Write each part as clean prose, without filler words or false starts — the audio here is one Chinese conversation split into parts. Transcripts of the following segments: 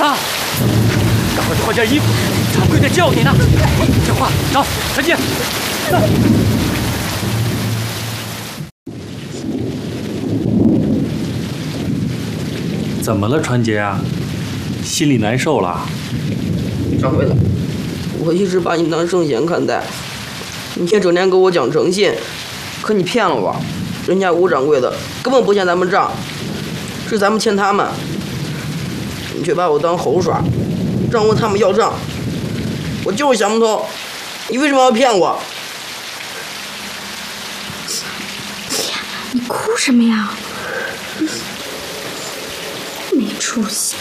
了！赶快换件衣服，掌柜的叫你呢。这话找陈姐。怎么了，川杰啊？心里难受了？ 掌柜的，我一直把你当圣贤看待，你也整天给我讲诚信，可你骗了我。人家吴掌柜的根本不欠咱们账，是咱们欠他们，你却把我当猴耍，让我问他们要账。我就是想不通，你为什么要骗我？ 你哭什么呀？没出息！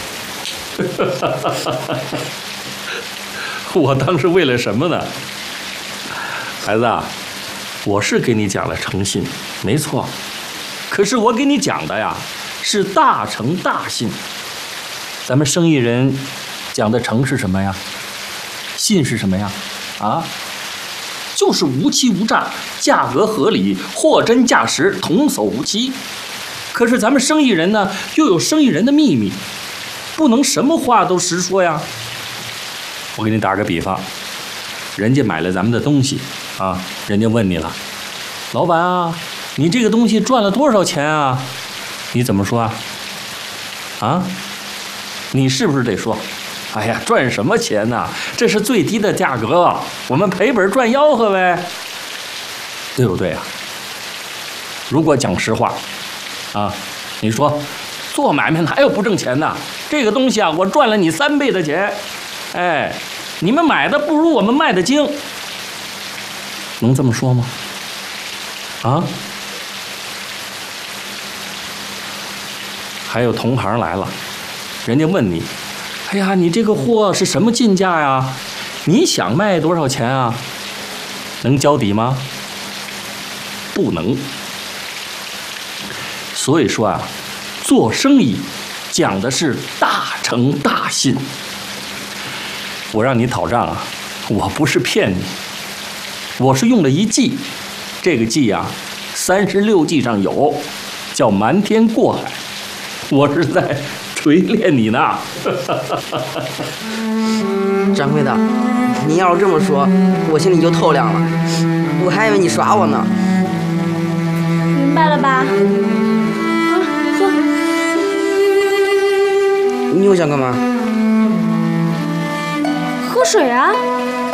我当是为了什么呢？孩子啊，我是给你讲了诚信，没错。可是我给你讲的呀，是大诚大信。咱们生意人讲的诚是什么呀？信是什么呀？啊，就是无欺无诈，价格合理，货真价实，童叟无欺。可是咱们生意人呢，又有生意人的秘密，不能什么话都实说呀。我给你打个比方，人家买了咱们的东西啊，人家问你了，老板啊，你这个东西赚了多少钱啊？你怎么说啊？啊？你是不是得说，哎呀，赚什么钱呢？这是最低的价格，我们赔本赚吆喝呗，对不对啊？如果讲实话啊，你说做买卖哪有不挣钱的？这个东西啊，我赚了你3倍的钱，哎，你们买的不如我们卖的精，能这么说吗？啊？还有同行来了，人家问你，哎呀，你这个货是什么进价呀？你想卖多少钱啊？能交底吗？不能。所以说啊，做生意讲的是大诚大信。我让你讨账啊，我不是骗你，我是用了一计，这个计啊，36计上有，叫瞒天过海，我是在锤炼你呢。 掌柜的，您要是这么说，我心里就透亮了，我还以为你耍我呢。 明白了吧？ 你又想干嘛？ 喝水啊！